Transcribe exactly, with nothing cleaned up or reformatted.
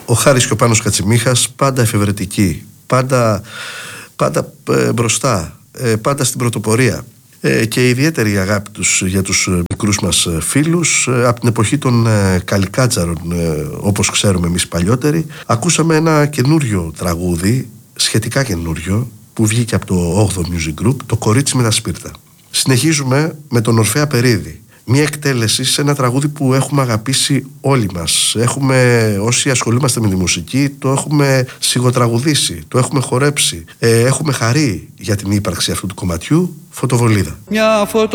Ο Χάρης και ο Πάνος Κατσιμίχας πάντα εφευρετικοί, πάντα, πάντα ε, μπροστά, ε, πάντα στην πρωτοπορία. Ε, και ιδιαίτερη αγάπη τους για τους μικρούς μας φίλους. Ε, από την εποχή των ε, Καλικάτζαρων, ε, όπως ξέρουμε εμείς παλιότεροι, ακούσαμε ένα καινούριο τραγούδι, σχετικά καινούριο, που βγήκε από το όγδοο Music Group, το Κορίτσι με τα Σπίρτα. Συνεχίζουμε με τον Ορφέα Περίδη. Μια εκτέλεση σε ένα τραγούδι που έχουμε αγαπήσει όλοι μας. Έχουμε, όσοι ασχολούμαστε με τη μουσική, το έχουμε σιγοτραγουδήσει, το έχουμε χορέψει. Ε, έχουμε χαρεί για την ύπαρξη αυτού του κομματιού, Φωτοβολίδα. Μια φωτο